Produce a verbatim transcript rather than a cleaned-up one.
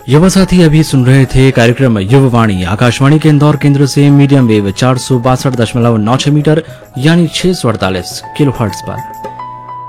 युवा साथी अभी सुन रहे थे कार्यक्रम युववाणी आकाशवाणी के इंदौर केंद्र से मीडियम वेव चार सौ बासठ दशमलव नौ छह मीटर यानी छह सौ अड़तालीस किलो हर्ट्ज पर।